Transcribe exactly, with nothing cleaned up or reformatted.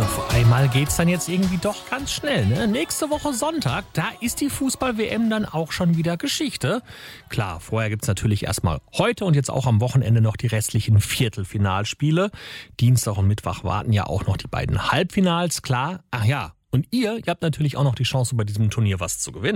auf einmal geht's dann jetzt irgendwie doch ganz schnell, ne? Nächste Woche Sonntag, da ist die Fußball-W M dann auch schon wieder Geschichte. Klar, vorher gibt's natürlich erstmal heute und jetzt auch am Wochenende noch die restlichen Viertelfinalspiele. Dienstag und Mittwoch warten ja auch noch die beiden Halbfinals, klar. Ach ja, und ihr, ihr habt natürlich auch noch die Chance, bei diesem Turnier was zu gewinnen.